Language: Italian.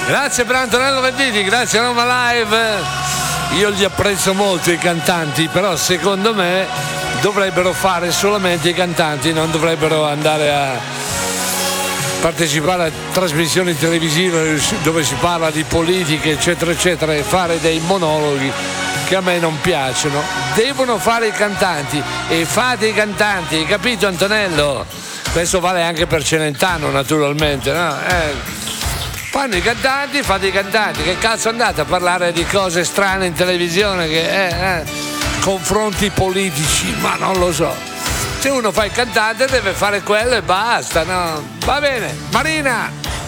Grazie per Antonello Venditti, grazie a Roma Live. Io li apprezzo molto i cantanti, però secondo me dovrebbero fare solamente i cantanti, non dovrebbero andare a partecipare a trasmissioni televisive dove si parla di politica eccetera eccetera e fare dei monologhi che a me non piacciono. Devono fare i cantanti e fate i cantanti, hai capito Antonello? Questo vale anche per Celentano naturalmente, no? Fanno i cantanti, fate i cantanti. Che cazzo andate a parlare di cose strane in televisione? Confronti politici, ma non lo so. Se uno fa il cantante deve fare quello e basta, no? Va bene, Marina!